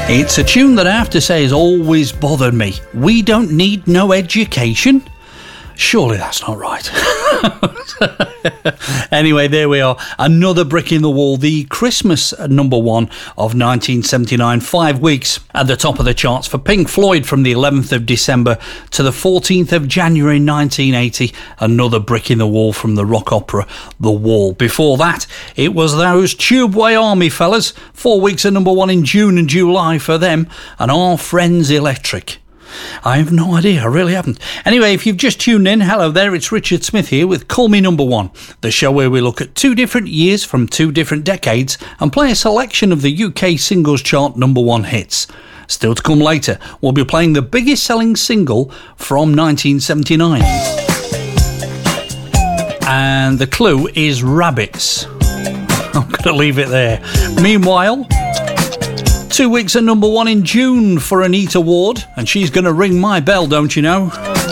It's a tune that I have to say has always bothered me. We don't need no education? Surely that's not right. Anyway, there we are. Another brick in the wall. The Christmas number one of 1979. 5 weeks at the top of the charts for Pink Floyd from the 11th of December to the 14th of January 1980. Another brick in the wall from the rock opera The Wall. Before that, it was those Tubeway Army fellas. 4 weeks at number one in June and July for them. And Our Friends Electric. I have no idea, I really haven't. Anyway, if you've just tuned in, hello there, it's Richard Smith here with Call Me Number One, the show where we look at 2 different years from 2 different decades and play a selection of the UK singles chart number one hits. Still to come later, we'll be playing the biggest selling single from 1979. And the clue is rabbits. I'm going to leave it there. Meanwhile, 2 weeks at number one in June for Anita Ward, and she's going to ring my bell, don't you know?